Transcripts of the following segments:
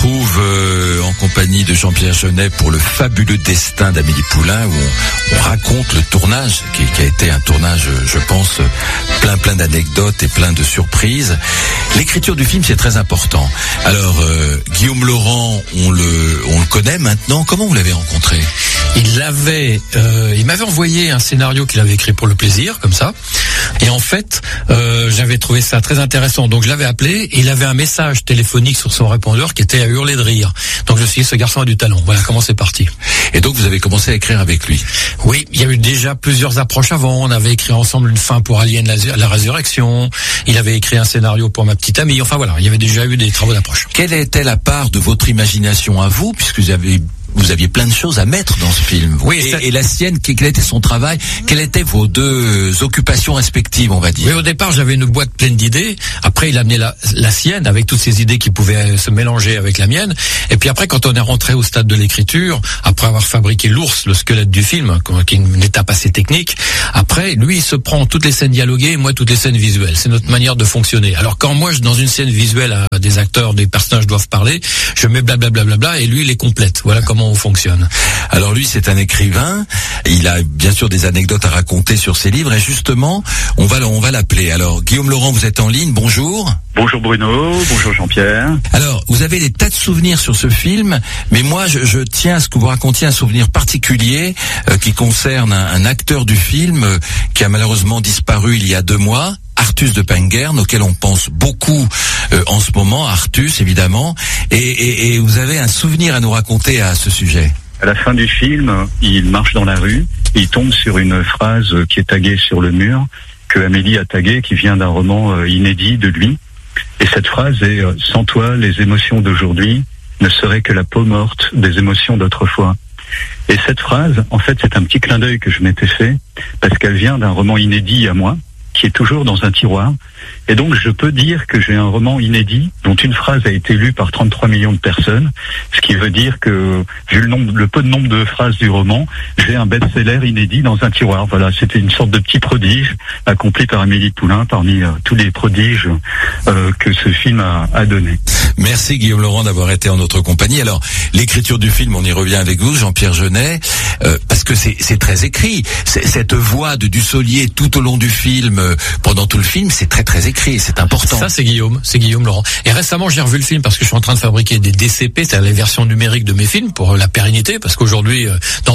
retrouve en compagnie de Jean-Pierre Jeunet pour le fabuleux destin d'Amélie Poulain, où on raconte le tournage, qui a été un tournage, je pense, plein d'anecdotes et plein de surprises. L'écriture du film, c'est très important. Alors, Guillaume Laurent, on le connaît maintenant. Comment vous l'avez rencontré ? Il m'avait envoyé un scénario qu'il avait écrit pour le plaisir, comme ça. Et en fait, j'avais trouvé ça très intéressant. Donc je l'avais appelé et il avait un message téléphonique sur son répondeur qui était à hurler de rire. Donc je me suis dit, ce garçon a du talent. Voilà comment c'est parti. Et donc vous avez commencé à écrire avec lui ? Oui, il y a eu déjà plusieurs approches avant. On avait écrit ensemble une fin pour Alien la Résurrection. Il avait écrit un scénario pour Ma Petite Amie. Enfin voilà, il y avait déjà eu des travaux d'approche. Quelle était la part de votre imagination à vous, puisque vous aviez plein de choses à mettre dans ce film. Oui, et la sienne, quel était son travail? Quelles étaient vos deux occupations respectives, on va dire? Oui, au départ, j'avais une boîte pleine d'idées. Après, il a amené la sienne, avec toutes ces idées qui pouvaient se mélanger avec la mienne. Et puis après, quand on est rentré au stade de l'écriture, après avoir fabriqué l'ours, le squelette du film, qui est une étape assez technique, après, lui, il se prend toutes les scènes dialoguées, et moi, toutes les scènes visuelles. C'est notre manière de fonctionner. Alors, quand moi, dans une scène visuelle, des acteurs, des personnages doivent parler, je mets blablabla, et lui, il les complète. Voilà comment on fonctionne. Alors lui, c'est un écrivain. Il a bien sûr des anecdotes à raconter sur ses livres. Et justement, on va l'appeler. Alors, Guillaume Laurent, vous êtes en ligne. Bonjour. Bonjour Bruno. Bonjour Jean-Pierre. Alors, vous avez des tas de souvenirs sur ce film, mais moi, je tiens à ce que vous racontiez un souvenir particulier qui concerne un acteur du film qui a malheureusement disparu il y a 2 mois. Artus de Penguern, auquel on pense beaucoup en ce moment, Artus évidemment, et vous avez un souvenir à nous raconter à ce sujet. À la fin du film, il marche dans la rue, il tombe sur une phrase qui est taguée sur le mur, que Amélie a taguée, qui vient d'un roman inédit de lui, et cette phrase est « Sans toi, les émotions d'aujourd'hui ne seraient que la peau morte des émotions d'autrefois ». Et cette phrase, en fait, c'est un petit clin d'œil que je m'étais fait, parce qu'elle vient d'un roman inédit à moi, qui est toujours dans un tiroir. Et donc, je peux dire que j'ai un roman inédit dont une phrase a été lue par 33 millions de personnes, ce qui veut dire que, vu le peu de nombre de phrases du roman, j'ai un best-seller inédit dans un tiroir. Voilà, c'était une sorte de petit prodige accompli par Amélie Poulain parmi tous les prodiges que ce film a donné. Merci Guillaume Laurent d'avoir été en notre compagnie. Alors, l'écriture du film, on y revient avec vous, Jean-Pierre Jeunet, parce que c'est très écrit. Cette voix de Dussolier tout au long du film, pendant tout le film, c'est très écrit, c'est important. Ça, c'est Guillaume Laurent. Et récemment, j'ai revu le film parce que je suis en train de fabriquer des DCP, c'est-à-dire les versions numériques de mes films pour la pérennité, parce qu'aujourd'hui,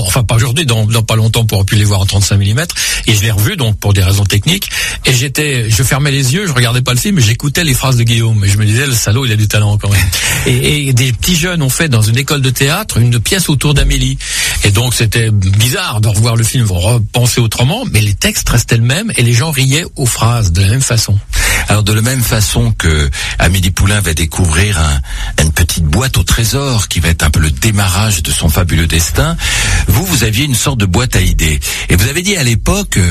dans pas longtemps, on pourra plus les voir en 35 mm. Et je l'ai revu, donc, pour des raisons techniques. Et je fermais les yeux, je regardais pas le film, mais j'écoutais les phrases de Guillaume. Et je me disais, le salaud, il a du talent, quand même. Et des petits jeunes ont fait dans une école de théâtre une pièce autour d'Amélie. Et donc, c'était bizarre de revoir le film, repenser autrement, mais les textes restaient le même et les gens riaient aux phrases de la même façon. Alors de la même façon que Amélie Poulain va découvrir une petite boîte au trésor qui va être un peu le démarrage de son fabuleux destin, vous aviez une sorte de boîte à idées. Et vous avez dit à l'époque,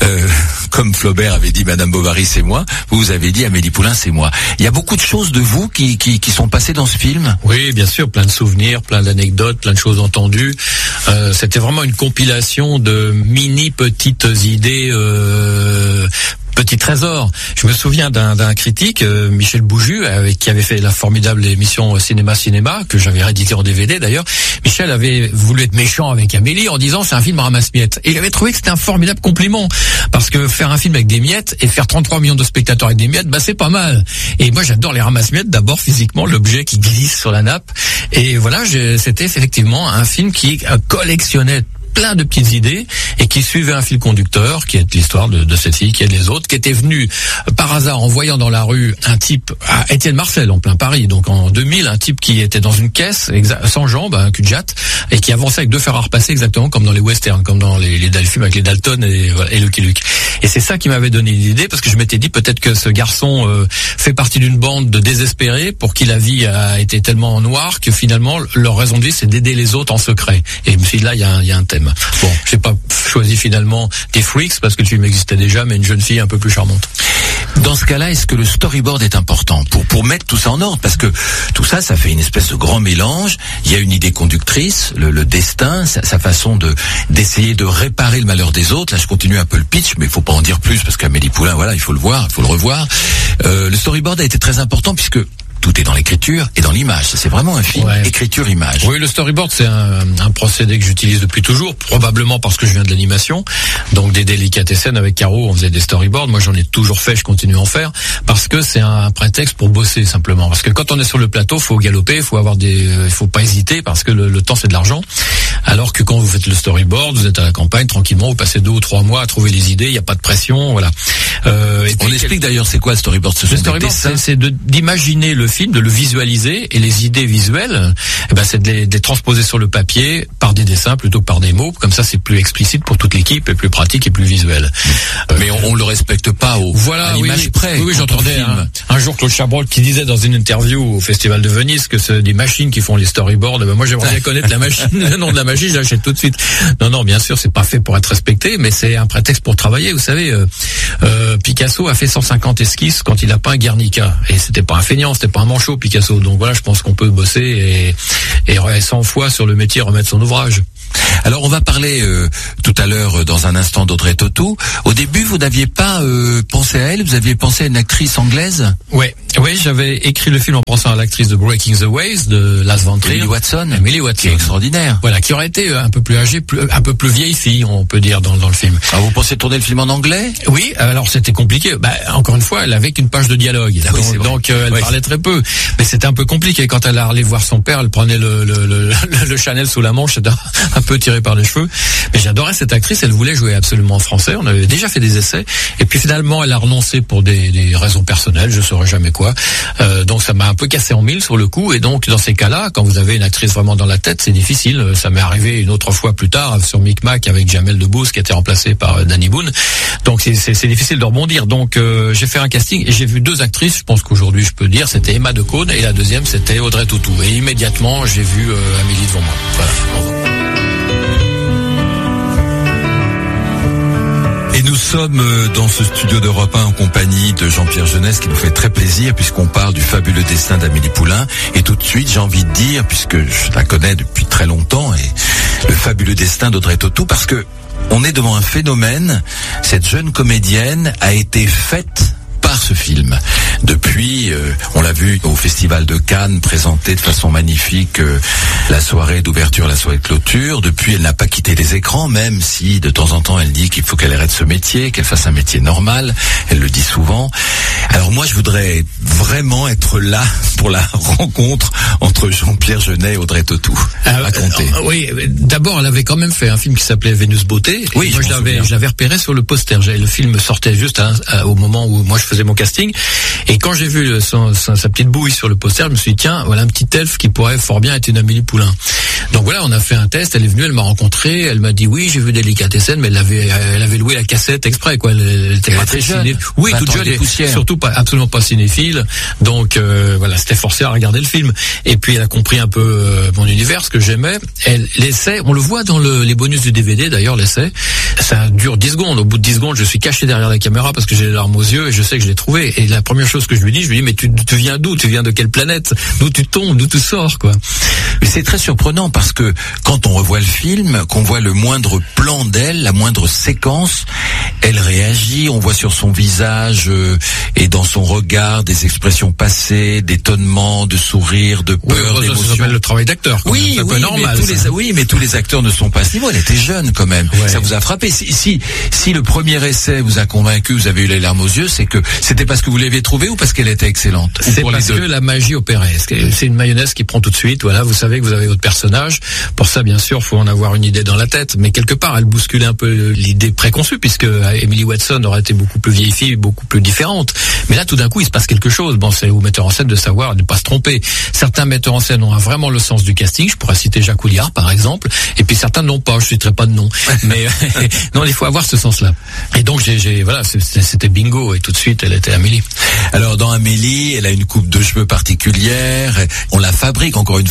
comme Flaubert avait dit Madame Bovary c'est moi, vous avez dit Amélie Poulain c'est moi. Il y a beaucoup de choses de vous qui sont passées dans ce film. Oui, bien sûr, plein de souvenirs, plein d'anecdotes, plein de choses entendues. C'était vraiment une compilation de petites idées, petit trésor. Je me souviens d'un critique, Michel Bouju, qui avait fait la formidable émission Cinéma, que j'avais réédité en DVD d'ailleurs. Michel avait voulu être méchant avec Amélie en disant c'est un film ramasse-miettes. Et il avait trouvé que c'était un formidable compliment. Parce que faire un film avec des miettes et faire 33 millions de spectateurs avec des miettes, c'est pas mal. Et moi j'adore les ramasse-miettes, d'abord physiquement, l'objet qui glisse sur la nappe. Et voilà, c'était effectivement un film qui collectionnait plein de petites idées et qui suivait un fil conducteur qui est l'histoire de cette fille qui est les autres, qui était venue par hasard en voyant dans la rue un type à Étienne Marcel en plein Paris, donc en 2000, un type qui était dans une caisse sans jambes, un cul-de-jatte, et qui avançait avec 2 fers à repasser exactement comme dans les westerns, comme dans les films avec les Dalton et Lucky Luke. Et c'est ça qui m'avait donné l'idée, parce que je m'étais dit peut-être que ce garçon fait partie d'une bande de désespérés pour qui la vie a été tellement noire que finalement leur raison de vie c'est d'aider les autres en secret. Et je me suis dit là il y a un thème. Bon, j'ai pas choisi finalement des freaks parce que le film existait déjà, mais une jeune fille un peu plus charmante. Dans ce cas-là, est-ce que le storyboard est important pour mettre tout ça en ordre? Parce que tout ça fait une espèce de grand mélange. Il y a une idée conductrice, le destin, sa façon d'essayer de réparer le malheur des autres. Là, je continue un peu le pitch, mais il faut pas en dire plus parce qu'Amélie Poulain, voilà, il faut le voir, il faut le revoir. Le storyboard a été très important puisque tout est dans l'écriture et dans l'image. C'est vraiment un film écriture-image. Oui, le storyboard, c'est un procédé que j'utilise depuis toujours, probablement parce que je viens de l'animation. Donc des délicatessen avec Caro, on faisait des storyboards. Moi, j'en ai toujours fait, je continue à en faire, parce que c'est un prétexte pour bosser simplement. Parce que quand on est sur le plateau, faut galoper, il faut pas hésiter, parce que le temps c'est de l'argent. Alors que quand vous faites le storyboard, vous êtes à la campagne tranquillement, vous passez 2 ou 3 mois à trouver les idées, il n'y a pas de pression, voilà. Et on explique d'ailleurs c'est quoi le storyboard. Le storyboard, c'est d'imaginer le film, de le visualiser, et les idées visuelles, c'est de les transposer sur le papier par des dessins plutôt que par des mots. Comme ça, c'est plus explicite pour toute l'équipe, et plus pratique et plus visuel. Mais on le respecte pas à l'image près. Oui, j'entendais un jour Claude Chabrol qui disait dans une interview au Festival de Venise que c'est des machines qui font les storyboards. Moi, j'aimerais bien connaître la machine, le nom de la machine, j'achète tout de suite. Non, bien sûr, c'est pas fait pour être respecté, mais c'est un prétexte pour travailler. Vous savez, Picasso a fait 150 esquisses quand il a peint Guernica, et c'était pas un feignant, c'était pas un manchot, Picasso. Donc voilà, je pense qu'on peut bosser et 100 fois sur le métier remettre son ouvrage. Alors on va parler tout à l'heure dans un instant d'Audrey Tautou. Au début, vous n'aviez pas pensé à elle, vous aviez pensé à une actrice anglaise? Oui, j'avais écrit le film en pensant à l'actrice de Breaking the Waves de Lars von Trier. Emily Watson, qui est extraordinaire. Voilà, qui aurait été un peu plus âgée, un peu plus vieille fille, on peut dire dans le film. Alors vous pensez tourner le film en anglais? Oui, alors c'était compliqué. Encore une fois, elle avait qu'une page de dialogue, donc elle parlait très peu. Mais c'était un peu compliqué quand elle allait voir son père. Elle prenait le Chanel sous la manche, c'était un peu tiré par les cheveux. Mais j'adorais cette actrice. Elle voulait jouer absolument en français. On avait déjà fait des essais, et puis finalement, elle a renoncé pour des raisons personnelles. Je saurais jamais quoi. Donc ça m'a un peu cassé en mille sur le coup. Et donc dans ces cas-là, quand vous avez une actrice vraiment dans la tête, c'est difficile. Ça m'est arrivé une autre fois plus tard sur Micmac avec Jamel Debbouze qui a été remplacé par Danny Boone. Donc c'est difficile de rebondir. Donc j'ai fait un casting et j'ai vu 2 actrices. Je pense qu'aujourd'hui je peux dire c'était Emma de Caunes et la deuxième c'était Audrey Tautou. Et immédiatement j'ai vu Amélie devant moi. Voilà. Et nous sommes dans ce studio d'Europe 1 en compagnie de Jean-Pierre Jeunesse, qui nous fait très plaisir puisqu'on parle du fabuleux destin d'Amélie Poulain. Et tout de suite, j'ai envie de dire, puisque je la connais depuis très longtemps, et le fabuleux destin d'Audrey Tautou, parce que on est devant un phénomène. Cette jeune comédienne a été faite par ce film. Depuis, on l'a vu au Festival de Cannes, présenter de façon magnifique la soirée d'ouverture, la soirée de clôture. Depuis, elle n'a pas quitté les écrans, même si de temps en temps elle dit qu'il faut qu'elle arrête ce métier, qu'elle fasse un métier normal. Elle le dit souvent. Alors moi, je voudrais vraiment être là pour la rencontre entre Jean-Pierre Jeunet et Audray Tautou. Racontez. Oui, d'abord, elle avait quand même fait un film qui s'appelait Vénus Beauté. Oui, moi, je l'avais repéré sur le poster. Le film sortait juste au moment où moi je faisais mon casting. Et quand j'ai vu sa petite bouille sur le poster, je me suis dit, tiens, voilà un petit elfe qui pourrait fort bien être une Amélie Poulain. Donc voilà, on a fait un test, elle est venue, elle m'a rencontré, elle m'a dit oui, j'ai vu Délicatessen, mais elle avait loué la cassette exprès, quoi. Elle était pas très jeune. Oui, toute jeune, et surtout absolument pas cinéphile. Donc voilà, c'était forcé à regarder le film. Et puis elle a compris un peu mon univers, ce que j'aimais. L'essai, on le voit dans les bonus du DVD d'ailleurs, l'essai. Ça dure 10 secondes. Au bout de 10 secondes, je suis caché derrière la caméra parce que j'ai les larmes aux yeux et je sais que je l'ai trouvé. Et la première chose que je lui dis, mais tu viens d'où? Tu viens de quelle planète? D'où tu tombes? D'où tu sors, quoi? Mais c'est très surprenant parce que quand on revoit le film, qu'on voit le moindre plan d'elle, la moindre séquence, elle réagit, on voit sur son visage et dans son regard des expressions passées, d'étonnement, de sourire, de peur, d'émotion. Ça s'appelle le travail d'acteur. Oui, c'est un peu normal. Mais tous les acteurs ne sont pas à ce niveau. Elle était jeune quand même. Ouais. Ça vous a frappé. Si le premier essai vous a convaincu, vous avez eu les larmes aux yeux, c'est que c'était parce que vous l'avez trouvée ou parce qu'elle était excellente? C'est parce que la magie opérait. C'est une mayonnaise qui prend tout de suite. Voilà, vous savez que vous avez votre personnage. Pour ça, bien sûr, faut en avoir une idée dans la tête. Mais quelque part, elle bousculait un peu l'idée préconçue, puisque Emily Watson aurait été beaucoup plus vieille fille, beaucoup plus différente. Mais là, tout d'un coup, il se passe quelque chose. Bon, c'est au metteur en scène de savoir, de ne pas se tromper. Certains metteurs en scène ont vraiment le sens du casting. Je pourrais citer Jacques Auliard, par exemple. Et puis certains n'ont pas. Je citerai pas de nom. Mais non, il faut avoir ce sens-là. Et donc, voilà, c'était bingo. Et tout de suite, elle était Amélie. Alors, dans Amélie, elle a une coupe de cheveux particulière. On la fabrique. Encore une fois, je disais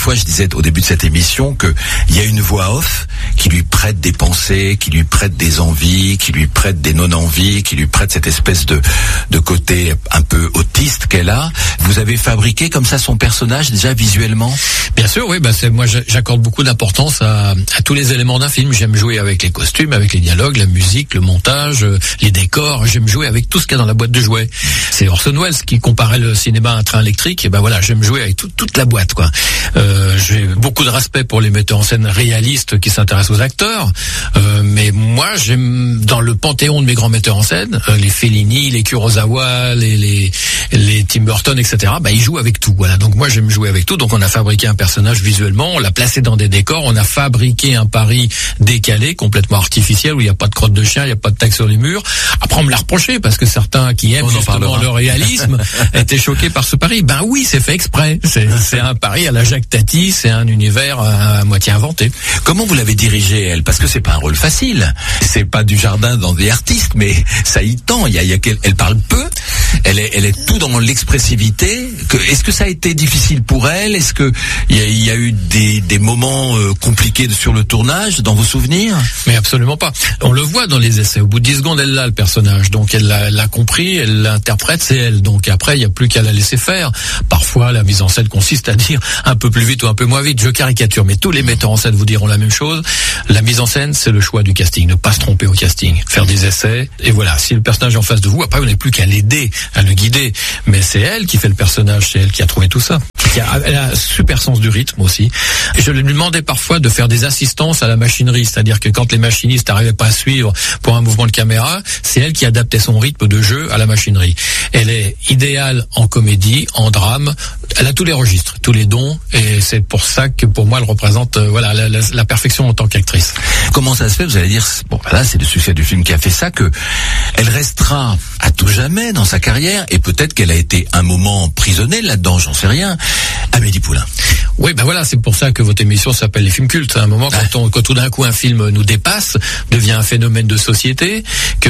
au début de cette émission qu'il y a une voix off qui lui prête des pensées, qui lui prête des envies, qui lui prête des non-envies, qui lui prête cette espèce de côté un peu autiste qu'elle a. Vous avez fabriqué comme ça son personnage déjà visuellement? Bien sûr, oui. Moi, j'accorde beaucoup d'importance à tous les éléments d'un film. J'aime jouer avec les costumes, avec les dialogues, la musique, le montage, les décors. J'aime jouer avec tout ce qu'il y a dans la boîte de jouets. C'est Orson Welles qui comparait le cinéma à un train électrique. Et j'aime jouer avec toute la boîte, quoi. J'ai beaucoup de respect pour les metteurs en scène réalistes qui s'intéressent aux acteurs. Mais moi, j'aime dans le panthéon de mes grands metteurs en scène, les Fellini, les Kurosawa, les Tim Burton, etc. Ils jouent avec tout. Voilà. Donc moi, j'aime jouer avec tout. Donc on a fabriqué un personnage visuellement, on l'a placé dans des décors, on a fabriqué un Paris décalé, complètement artificiel, où il n'y a pas de crotte de chien, il n'y a pas de tag sur les murs. Après, on me l'a reproché parce que certains qui aiment justement le réalisme étaient choqués par ce Paris. Oui, c'est fait exprès. C'est un Paris à la Jacques Tati, c'est un univers à moitié inventé. Comment vous l'avez dirigée, elle? Parce que c'est pas un rôle facile. C'est pas du Jardin dans des artistes, mais ça y tend. Elle parle peu. Elle est tout dans l'expressivité. Est-ce que ça a été difficile pour elle? Est-ce que il y a eu des moments compliqués sur le tournage, dans vos souvenirs? Mais absolument pas. On le voit dans les essais. Au bout de 10 secondes, elle l'a, le personnage. Donc elle l'a compris, elle l'interprète, c'est elle. Donc après, il n'y a plus qu'à la laisser faire. Parfois, la mise en scène consiste à dire un peu plus vite ou un peu moins vite. Je caricature, mais tous les metteurs en scène vous diront la même chose. La mise en scène, c'est le choix du casting. Ne pas se tromper au casting. Faire des essais. Et voilà. Si le personnage est en face de vous, après, vous n'avez plus qu'à l'aider, à le guider. Mais c'est elle qui fait le personnage. C'est elle qui a trouvé tout ça. Elle a un super sens du rythme aussi. Et je lui demandais parfois de faire des assistances à la machinerie, c'est-à-dire que quand les machinistes n'arrivaient pas à suivre pour un mouvement de caméra, c'est elle qui adaptait son rythme de jeu à la machinerie. Elle est idéale en comédie, en drame, elle a tous les registres, tous les dons, et c'est pour ça que pour moi elle représente la perfection en tant qu'actrice. Comment ça se fait? Vous allez dire, c'est le succès du film qui a fait ça, que elle restera à tout jamais dans sa carrière, et peut-être qu'elle a été un moment emprisonnée là-dedans, j'en sais rien. Amélie Poulain. Oui, c'est pour ça que votre émission s'appelle Les Films Cultes. À un moment, quand tout d'un coup un film nous dépasse, devient un phénomène de société,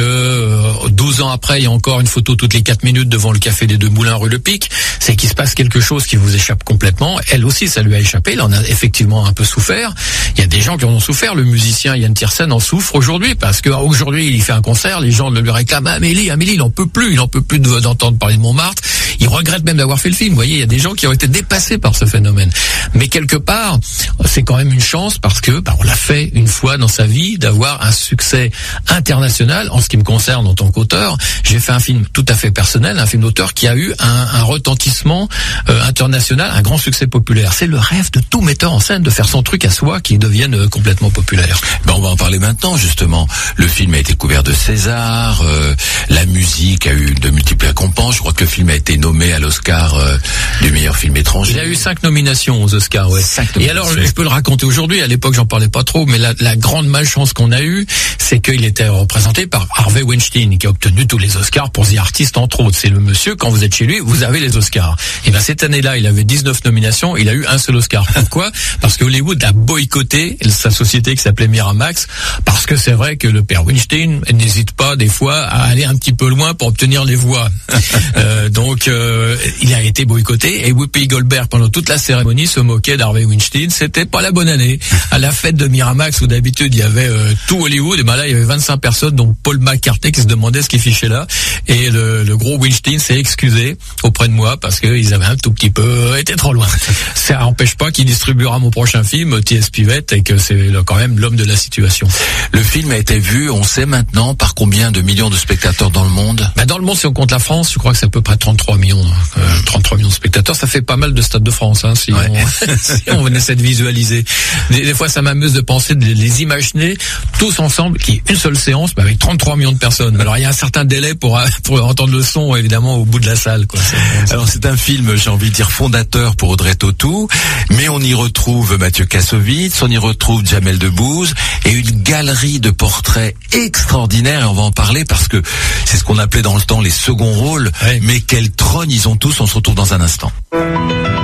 que 12 ans après, il y a encore une photo toutes les 4 minutes devant le Café des Deux Moulins rue Le Pic, c'est qu'il se passe quelque chose qui vous échappe complètement. Elle aussi, ça lui a échappé. Elle en a effectivement un peu souffert. Il y a des gens qui en ont souffert. Le musicien Yann Tiersen en souffre aujourd'hui, parce que aujourd'hui, il fait un concert, les gens lui réclament Amélie, il en peut plus d'entendre parler de Montmartre. Il regrette même d'avoir fait le film. Vous voyez, il y a des gens qui ont été dépassés par ce phénomène. Mais quelque part, c'est quand même une chance parce que on l'a fait une fois dans sa vie d'avoir un succès international. En ce qui me concerne en tant qu'auteur, j'ai fait un film tout à fait personnel, un film d'auteur qui a eu un retentissement international, un grand succès populaire. C'est le rêve de tout metteur en scène de faire son truc à soi qui devienne complètement populaire. On va en parler maintenant justement. Le film a été couvert de César, la musique a eu de multiples récompenses. Je crois que le film a été nommé à l'Oscar du meilleur film étranger. Il a eu 5 nominations aux Oscars, ouais. Et alors, je peux le raconter aujourd'hui. À l'époque, j'en parlais pas trop, mais la grande malchance qu'on a eue, c'est qu'il était représenté par Harvey Weinstein, qui a obtenu tous les Oscars pour The Artist, entre autres. C'est le monsieur, quand vous êtes chez lui, vous avez les Oscars. Et cette année-là, il avait 19 nominations, il a eu un seul Oscar. Pourquoi? Parce que Hollywood a boycotté sa société qui s'appelait Miramax, parce que c'est vrai que le père Weinstein n'hésite pas, des fois, à aller un petit peu loin pour obtenir les voix. Donc, il a été boycotté, et Whoopi Goldberg, pendant toute la cérémonie, se moquait d'Harvey Weinstein. C'était pas la bonne année. À la fête de Miramax, où d'habitude il y avait tout Hollywood, et là il y avait 25 personnes, dont Paul McCartney, qui se demandait ce qu'il fichait là. Et le gros Weinstein s'est excusé auprès de moi parce qu'ils avaient un tout petit peu été trop loin. Ça n'empêche pas qu'il distribuera mon prochain film, T.S. Pivette, et que c'est quand même l'homme de la situation. Le film a été vu, on sait maintenant, par combien de millions de spectateurs dans le monde? Dans le monde, si on compte la France, je crois que c'est à peu près 33 millions. 33 millions de spectateurs, ça fait pas mal de stades de France, si on essaie de visualiser. Des fois, ça m'amuse de penser, de les imaginer tous ensemble, qui est une seule séance, avec 33 millions de personnes. Alors, il y a un certain délai pour entendre le son, évidemment, au bout de la salle, quoi. Alors, c'est un film, j'ai envie de dire, fondateur pour Audrey Tautou, mais on y retrouve Mathieu Kassovitz, on y retrouve Jamel Debbouze, et une galerie de portraits extraordinaires, et on va en parler parce que c'est ce qu'on appelait dans le temps les seconds rôles, mais quel trône ils ont tous, on se retrouve dans un instant.